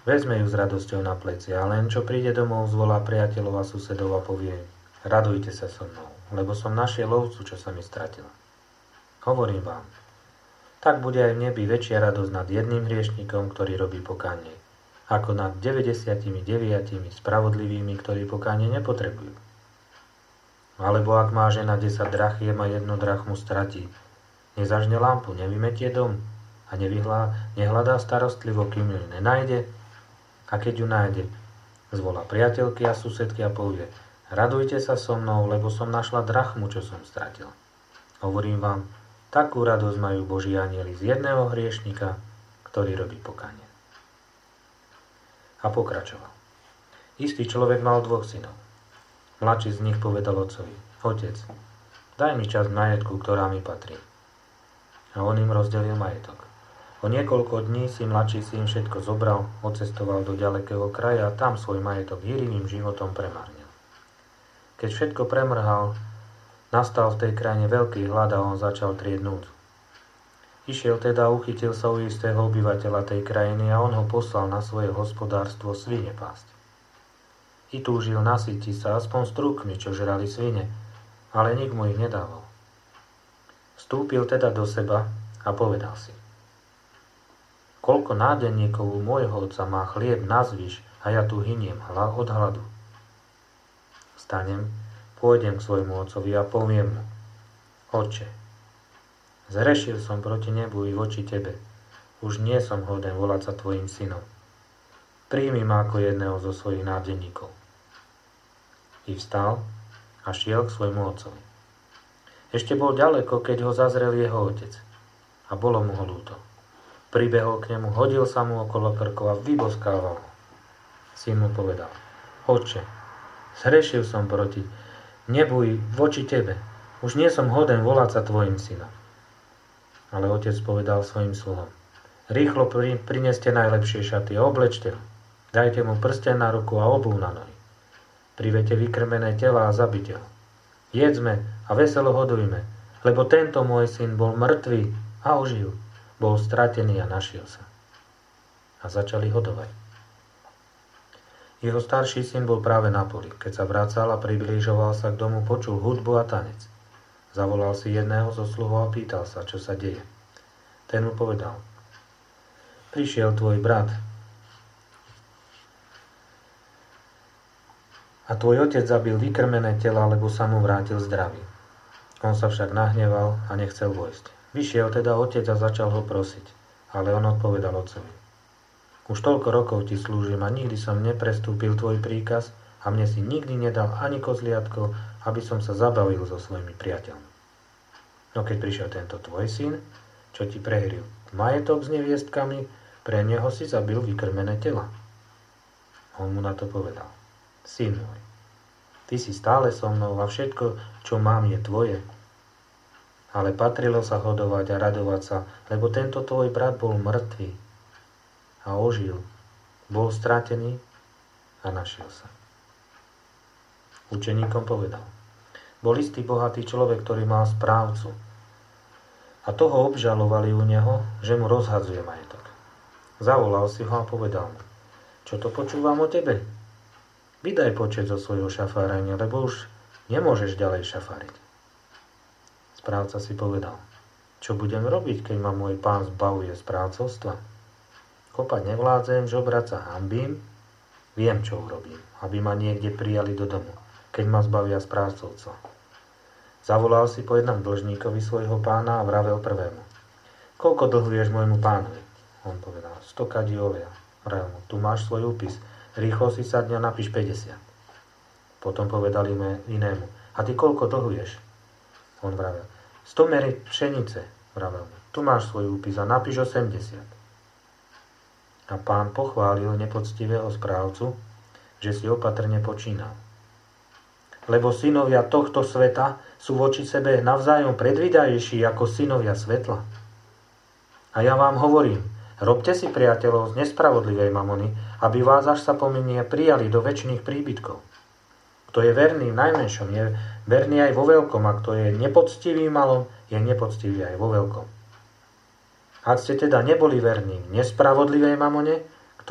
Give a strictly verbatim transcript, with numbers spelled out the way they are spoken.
Vezme ju s radosťou na plecia a len čo príde domov, zvolá priateľov a susedov a povie: radujte sa so mnou, lebo som našiel ovcu, čo sa mi stratila. Hovorím vám, tak bude aj v nebi väčšia radosť nad jedným hriešnikom, ktorý robí pokánie, ako nad deväťdesiatdeväť spravodlivými, ktorí pokánie nepotrebujú. Alebo ak má žena desať drachiem a jednu drachmu stratí, nezažne lampu, nevymetie dom a nevyhľa, nehľadá starostlivo, kým ju nenájde? A keď ju nájde, zvolá priateľky a susedky a povie: radujte sa so mnou, lebo som našla drachmu, čo som stratil. Hovorím vám, takú radosť majú Boží anjeli z jedného hriešnika, ktorý robí pokánie. A pokračoval. Istý človek mal dvoch synov. Mladší z nich povedal otcovi: otec, daj mi časť majetku, ktorá mi patrí. A on im rozdelil majetok. O niekoľko dní si mladší syn všetko zobral, odcestoval do ďalekého kraja a tam svoj majetok hýrivým životom premárnil. Keď všetko premrhal, nastal v tej krajine veľký hlad a on začal trieť núdzu. Išiel teda a uchytil sa u istého obyvateľa tej krajiny a on ho poslal na svoje hospodárstvo svine pásť. I túžil nasýtiť sa aspoň strúkmi, čo žrali svine, ale nik mu ich nedával. Vstúpil teda do seba a povedal si: koľko nádenníkov u môjho otca má chlieb nazvyš a ja tu hyniem od hladu. Vstanem, pôjdem k svojmu otcovi a poviem mu: Otče, zhrešil som proti nebu i voči tebe. Už nie som hoden volať sa tvojim synom. Príjmi ma ako jedného zo svojich nádenníkov. I vstal a šiel k svojmu otcovi. Ešte bol ďaleko, keď ho zazrel jeho otec. A bolo mu ho ľúto. Pribehol k nemu, hodil sa mu okolo krkov a vyboskával ho. Syn mu povedal: Otče, zhrešil som proti nebu i voči tebe. Už nie som hoden volať sa tvojim synom. Ale otec povedal svojim sluhom: Rýchlo pri, prineste najlepšie šaty a oblečte ho. Dajte mu prsteň na ruku a obuv na nohy. Privete vykrmené tela a zabite ho. Jedzme a veselo hodujme, lebo tento môj syn bol mŕtvý a ožil. Bol stratený a našiel sa. A začali hodovať. Jeho starší syn bol práve na poli. Keď sa vracal a priblížoval sa k domu, počul hudbu a tanec. Zavolal si jedného zo sluhov a pýtal sa, čo sa deje. Ten mu povedal: Prišiel tvoj brat a tvoj otec zabil vykrmené tela, lebo sa mu vrátil zdravý. On sa však nahneval a nechcel vojsť. Vyšiel teda otec a začal ho prosiť, ale on odpovedal otcovi: Už toľko rokov ti slúžim a nikdy som neprestúpil tvoj príkaz a mne si nikdy nedal ani kozliatko, aby som sa zabavil so svojimi priateľmi. No keď prišiel tento tvoj syn, čo ti prehryl majetok s neviestkami, pre neho si zabil vykrmené tela. On mu na to povedal: Syn môj, ty si stále so mnou a všetko, čo mám, je tvoje. Ale patrilo sa hodovať a radovať sa, lebo tento tvoj brat bol mŕtvý a ožil, bol stratený a našiel sa. Učeníkom povedal: Bol istý bohatý človek, ktorý mal správcu. A toho obžalovali u neho, že mu rozhadzuje majetok. Zavolal si ho a povedal mu: Čo to počúvam o tebe? Vydaj počet zo svojho šafárenia, lebo už nemôžeš ďalej šafáriť. Správca si povedal: Čo budem robiť, keď ma môj pán zbavuje správcovstva? Kopať nevládzem, žobrať sa hanbím. Viem, čo urobím, aby ma niekde prijali do domu, keď ma zbavia správcovstva. Zavolal si po jednom dlžníkovi svojho pána a vravel prvému: Koľko dlhuješ môjmu pánovi? On povedal: sto kadí olea. Vravel mu: Tu máš svoj úpis, rýchlo si sadni a napíš päťdesiat. Potom povedali inému: A ty koľko dlhuješ? On vravel: sto mery pšenice. Vravel mu: Tu máš svoj úpis a napíš osemdesiat. A pán pochválil nepoctivého správcu, že si opatrne počínal. Lebo synovia tohto sveta sú voči sebe navzájom predvídajejší ako synovia svetla. A ja vám hovorím, robte si priateľov z nespravodlivej mamony, aby vás, až sa pominie, prijali do večných príbytkov. Kto je verný v najmenšom, je verný aj vo veľkom, a kto je nepoctivý v malom, je nepoctivý aj vo veľkom. Ak ste teda neboli verní v nespravodlivej mamone,